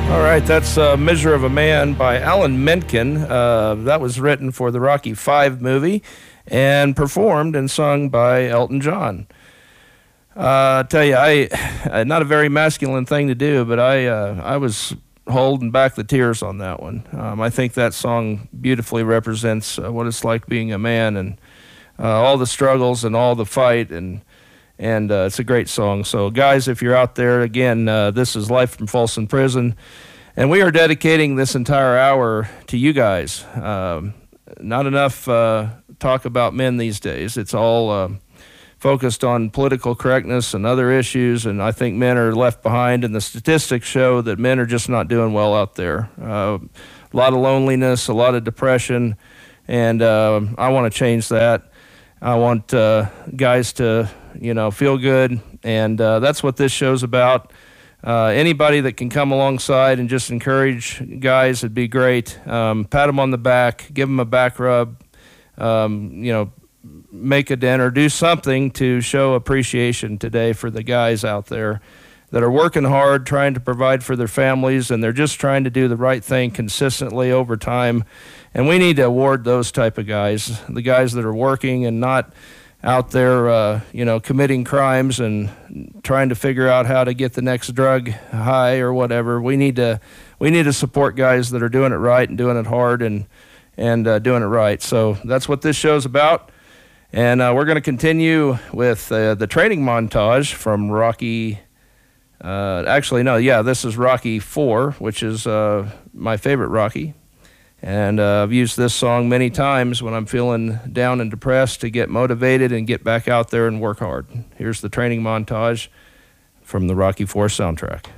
All right, that's Measure of a Man by Alan Menken. That was written for the Rocky V movie and performed and sung by Elton John. I tell you, not a very masculine thing to do, but I was holding back the tears on that one. I think that song beautifully represents what it's like being a man and all the struggles and all the fight, and it's a great song. So, guys, if you're out there, again, this is Life from Folsom Prison, and we are dedicating this entire hour to you guys. Not enough talk about men these days. It's all focused on political correctness and other issues, and I think men are left behind, and the statistics show that men are just not doing well out there. A lot of loneliness, a lot of depression, and I want to change that. I want guys to, feel good, and that's what this show's about. Anybody that can come alongside and just encourage guys would be great. Pat them on the back, give them a back rub, make a dinner, do something to show appreciation today for the guys out there that are working hard, trying to provide for their families, and they're just trying to do the right thing consistently over time. And we need to award those type of guys, the guys that are working and not out there, committing crimes and trying to figure out how to get the next drug high or whatever. We need to support guys that are doing it right and doing it hard and doing it right. So that's what this show's about. And we're going to continue with the training montage from Rocky. This is Rocky IV, which is my favorite Rocky. And I've used this song many times when I'm feeling down and depressed to get motivated and get back out there and work hard. Here's the training montage from the Rocky IV soundtrack.